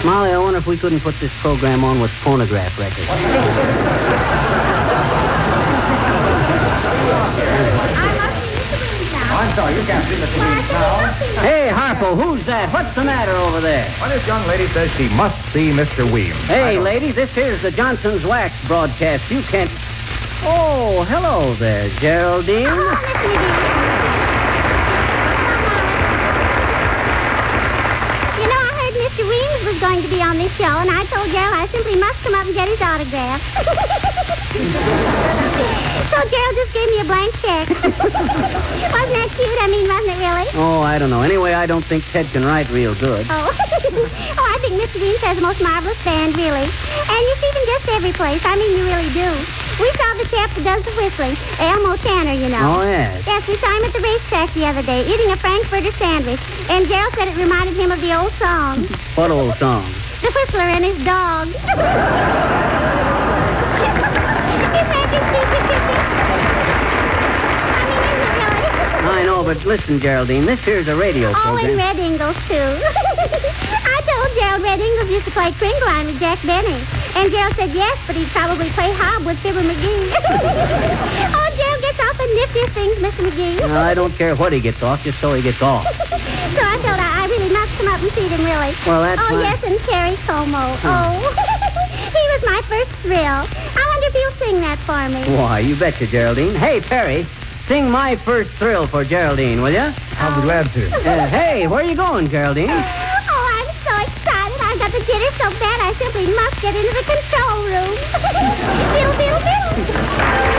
Molly, I wonder if we couldn't put this program on with phonograph records. I'm sorry, you can't see Mr. Weems now. Hey, Harpo, who's that? What's the matter over there? Well, this young lady says she must see Mr. Weems. Hey, lady, this here's the Johnson's Wax broadcast. You can't... Oh, hello there, Geraldine. You know, I heard Mr. Weems was going to be on this show, and I told Gerald I simply must come up and get his autograph. So Gerald just gave me a blank check. Wasn't that cute? I mean, wasn't it really? Oh, I don't know. Anyway, I don't think Ted can write real good. Oh. Oh, I think Mr. Weems has the most marvelous band, really. And you see them just every place. I mean, you really do. We saw the chap that does the whistling, Elmo Tanner, you know. Oh, yes. Yes, we saw him at the racetrack the other day, eating a Frankfurter sandwich. And Gerald said it reminded him of the old song. What old song? The Whistler and his dog. I know, but listen, Geraldine, this here's a radio Oh, program. and Red Ingles, too. I told Gerald Red Ingles used to play Kringline with Jack Benny. And Gerald said yes, but he'd probably play Hob with Fibber McGee. Oh, Gerald gets off the niftiest things, Mr. McGee. No, I don't care what he gets off, just so he gets off. So I told her I really must come up and see them, really. Well, that's Oh, fine. yes, and Terry Como. Oh. He was my first thrill. I wonder if he'll sing that for me. Why, you betcha, Geraldine. Hey, Perry, sing My First Thrill for Geraldine, will you? I'll be glad to. Hey, where are you going, Geraldine? Oh, I'm so excited. I've got the jitter so bad I simply must get into the control room. Diddle, diddle, diddle.